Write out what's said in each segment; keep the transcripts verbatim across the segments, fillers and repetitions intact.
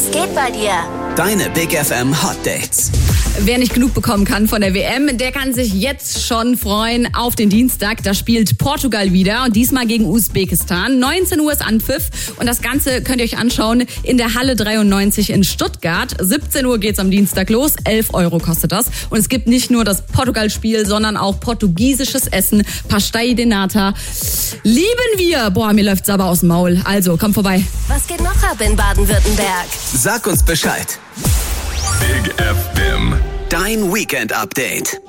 Was geht bei dir? Deine Big F M Hot Dates. Wer nicht genug bekommen kann von der W M, der kann sich jetzt schon freuen auf den Dienstag. Da spielt Portugal wieder und diesmal gegen Usbekistan. neunzehn Uhr ist Anpfiff und das Ganze könnt ihr euch anschauen in der Halle dreiundneunzig in Stuttgart. siebzehn Uhr geht's am Dienstag los, elf Euro kostet das. Und es gibt nicht nur das Portugal-Spiel, sondern auch portugiesisches Essen, Pastel de Nata. Lieben wir! Boah, mir läuft's aber aus dem Maul. Also, komm vorbei. Was geht noch ab in Baden-Württemberg? Sag uns Bescheid. Big F M. Dein Weekend-Update.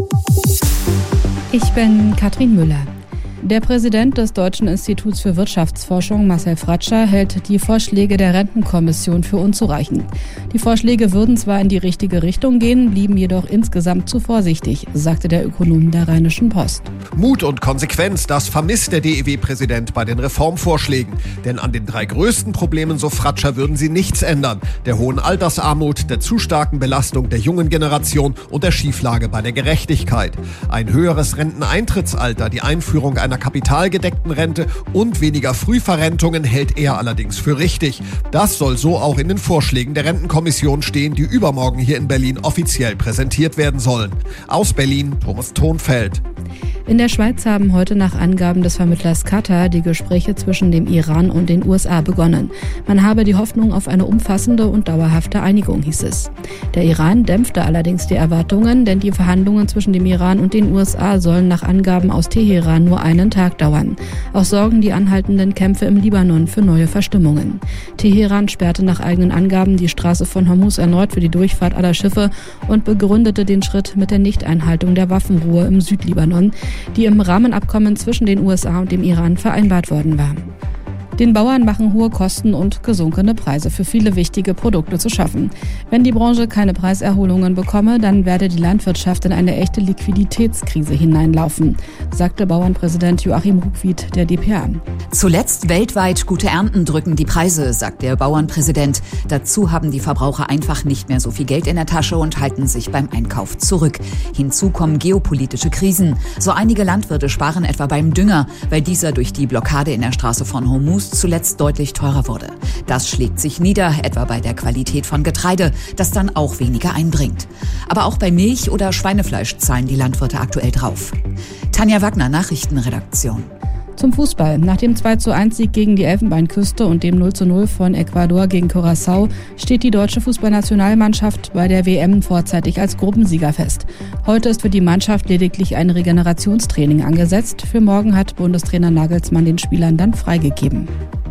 Ich bin Katrin Müller. Der Präsident des Deutschen Instituts für Wirtschaftsforschung, Marcel Fratscher, hält die Vorschläge der Rentenkommission für unzureichend. Die Vorschläge würden zwar in die richtige Richtung gehen, blieben jedoch insgesamt zu vorsichtig, sagte der Ökonom der Rheinischen Post. Mut und Konsequenz, das vermisst der D E W-Präsident bei den Reformvorschlägen. Denn an den drei größten Problemen, so Fratscher, würden sie nichts ändern. Der hohen Altersarmut, der zu starken Belastung der jungen Generation und der Schieflage bei der Gerechtigkeit. Ein höheres Renteneintrittsalter, die Einführung einer kapitalgedeckten Rente und weniger Frühverrentungen hält er allerdings für richtig. Das soll so auch in den Vorschlägen der Rentenkommission stehen, die übermorgen hier in Berlin offiziell präsentiert werden sollen. Aus Berlin, Thomas Thonfeld. In der Schweiz haben heute nach Angaben des Vermittlers Katar die Gespräche zwischen dem Iran und den U S A begonnen. Man habe die Hoffnung auf eine umfassende und dauerhafte Einigung, hieß es. Der Iran dämpfte allerdings die Erwartungen, denn die Verhandlungen zwischen dem Iran und den U S A sollen nach Angaben aus Teheran nur einen Tag dauern. Auch sorgen die anhaltenden Kämpfe im Libanon für neue Verstimmungen. Teheran sperrte nach eigenen Angaben die Straße von Hormuz erneut für die Durchfahrt aller Schiffe und begründete den Schritt mit der Nichteinhaltung der Waffenruhe im Südlibanon, die im Rahmenabkommen zwischen den U S A und dem Iran vereinbart worden war. Den Bauern machen hohe Kosten und gesunkene Preise für viele wichtige Produkte zu schaffen. Wenn die Branche keine Preiserholungen bekomme, dann werde die Landwirtschaft in eine echte Liquiditätskrise hineinlaufen, sagte Bauernpräsident Joachim Ruckwied der D P A. Zuletzt weltweit gute Ernten drücken die Preise, sagt der Bauernpräsident. Dazu haben die Verbraucher einfach nicht mehr so viel Geld in der Tasche und halten sich beim Einkauf zurück. Hinzu kommen geopolitische Krisen. So einige Landwirte sparen etwa beim Dünger, weil dieser durch die Blockade in der Straße von Hormuz zuletzt deutlich teurer wurde. Das schlägt sich nieder, etwa bei der Qualität von Getreide, das dann auch weniger einbringt. Aber auch bei Milch oder Schweinefleisch zahlen die Landwirte aktuell drauf. Tanja Wagner, Nachrichtenredaktion. Zum Fußball. Nach dem zwei zu eins Sieg gegen die Elfenbeinküste und dem null zu null von Ecuador gegen Curaçao steht die deutsche Fußballnationalmannschaft bei der W M vorzeitig als Gruppensieger fest. Heute ist für die Mannschaft lediglich ein Regenerationstraining angesetzt. Für morgen hat Bundestrainer Nagelsmann den Spielern dann freigegeben.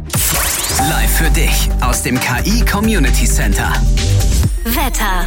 Live für dich aus dem K I Community Center. Wetter.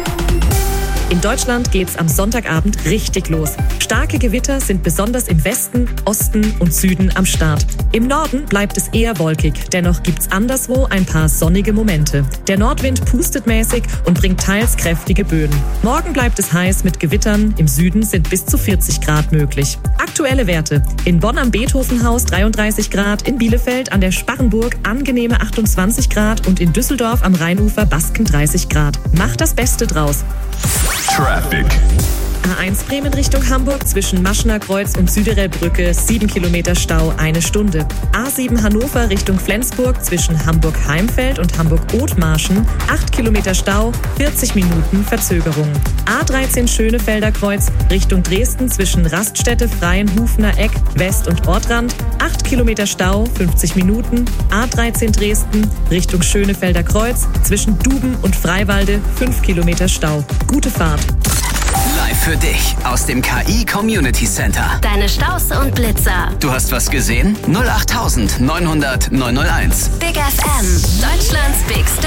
In Deutschland geht's am Sonntagabend richtig los. Starke Gewitter sind besonders im Westen, Osten und Süden am Start. Im Norden bleibt es eher wolkig, dennoch gibt's anderswo ein paar sonnige Momente. Der Nordwind pustet mäßig und bringt teils kräftige Böen. Morgen bleibt es heiß mit Gewittern, im Süden sind bis zu vierzig Grad möglich. Aktuelle Werte: in Bonn am Beethovenhaus dreiunddreißig Grad, in Bielefeld an der Sparrenburg angenehme achtundzwanzig Grad und in Düsseldorf am Rheinufer Basken dreißig Grad. Macht das Beste draus. Traffic. A eins Bremen Richtung Hamburg zwischen Maschener Kreuz und Süderelbrücke sieben Kilometer Stau, eine Stunde. A sieben Hannover Richtung Flensburg zwischen Hamburg-Heimfeld und Hamburg-Othmarschen acht Kilometer Stau, vierzig Minuten Verzögerung. A dreizehn Schönefelder Kreuz Richtung Dresden zwischen Raststätte, Freienhufener Eck, West- und Ortrand acht Kilometer Stau, fünfzig Minuten. A dreizehn Dresden Richtung Schönefelder Kreuz zwischen Duben und Freiwalde fünf Kilometer Stau. Gute Fahrt. Live für dich aus dem K I Community Center. Deine Staus und Blitzer. Du hast was gesehen? null acht neunhundert neunhundert neunhunderteins. Big F M. Deutschlands bigste